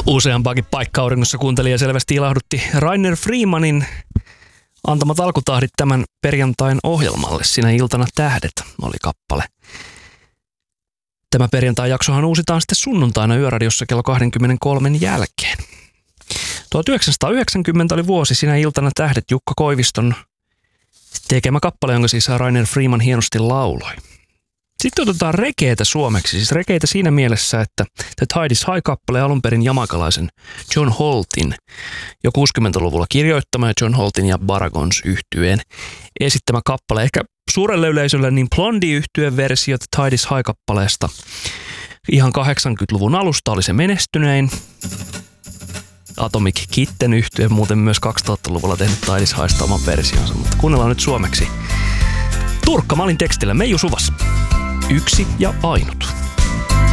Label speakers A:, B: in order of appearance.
A: Useampaakin paikka-auringossa kuuntelija selvästi ilahdutti Rainer Freemanin antamat alkutahdit tämän perjantain ohjelmalle. Sinä iltana tähdet oli kappale. Tämä perjantai-jaksohan uusitaan sitten sunnuntaina Yöradiossa kello 23 jälkeen. 1990 oli vuosi Sinä iltana tähdet Jukka Koiviston tekemä kappale, jonka siis Rainer Freeman hienosti lauloi. Sitten otetaan regeetä suomeksi, siis regeetä siinä mielessä, että The Tide is High-kappale alun perin jamaikalaisen John Holtin jo 60-luvulla kirjoittama ja John Holtin ja Baragons yhtyeen esittämä kappale. Ehkä suurelle yleisölle niin Blondie-yhtyeen versio The Tide is High-kappaleesta ihan 80-luvun alusta oli se menestynein. Atomic Kitten -yhtye muuten myös 2000-luvulla tehnyt Tide is Highsta oman versionsa, mutta kuunnellaan nyt suomeksi. Turkka Malin tekstillä Meiju Suvas. Yksi ja ainut.